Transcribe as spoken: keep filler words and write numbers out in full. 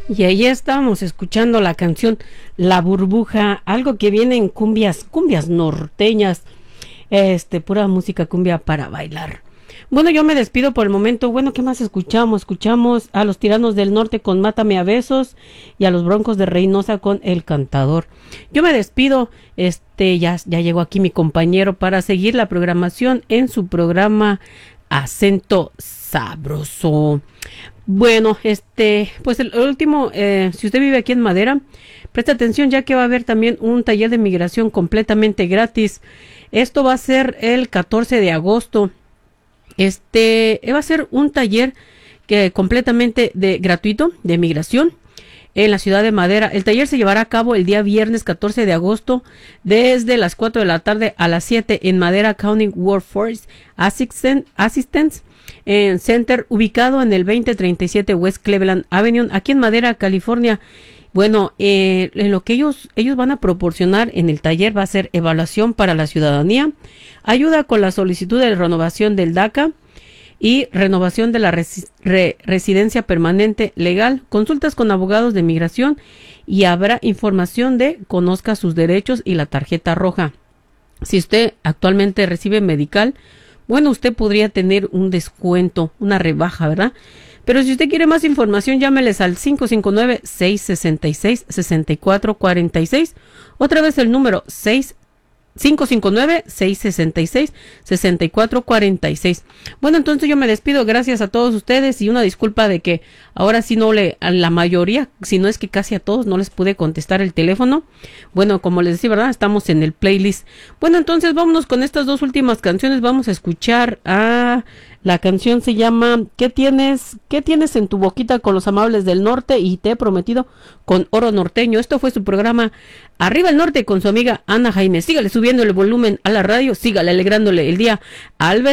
Y ahí estábamos escuchando la canción La Burbuja, algo que viene en cumbias, cumbias norteñas, este, pura música cumbia para bailar. Bueno, yo me despido por el momento. Bueno, ¿qué más escuchamos? Escuchamos a los Tiranos del Norte con Mátame a Besos y a los Broncos de Reynosa con El Cantador. Yo me despido, este, ya, ya llegó aquí mi compañero para seguir la programación en su programa Acento Sabroso. Bueno, este, pues el último, eh, si usted vive aquí en Madera, presta atención ya que va a haber también un taller de migración completamente gratis. Esto va a ser el catorce de agosto. Este, va a ser un taller que completamente de gratuito de migración en la ciudad de Madera. El taller se llevará a cabo el día viernes catorce de agosto desde las cuatro de la tarde a las siete en Madera County Workforce Assistance en Center, ubicado en el veinte treinta y siete West Cleveland Avenue, aquí en Madera, California. Bueno, eh, lo que ellos, ellos van a proporcionar en el taller va a ser evaluación para la ciudadanía, ayuda con la solicitud de renovación del DACA y renovación de la res, re, residencia permanente legal, consultas con abogados de migración y habrá información de conozca sus derechos y la tarjeta roja. Si usted actualmente recibe medical, bueno, usted podría tener un descuento, una rebaja, ¿verdad? Pero si usted quiere más información, llámeles al cinco cinco nueve, seis seis seis, seis cuatro cuatro seis. Otra vez el número cinco cinco nueve, seis seis seis, seis cuatro cuatro seis. Bueno, entonces yo me despido. Gracias a todos ustedes y una disculpa de que ahora sí no le, a la mayoría, si no es que casi a todos, no les pude contestar el teléfono. Bueno, como les decía, ¿verdad? Estamos en el playlist. Bueno, entonces vámonos con estas dos últimas canciones. Vamos a escuchar a... La canción se llama ¿Qué tienes, qué tienes en tu boquita con los amables del norte? Y te he prometido con Oro Norteño. Esto fue su programa Arriba el Norte con su amiga Ana Jaime. Sígale subiendo el volumen a la radio, sígale alegrándole el día al vecino.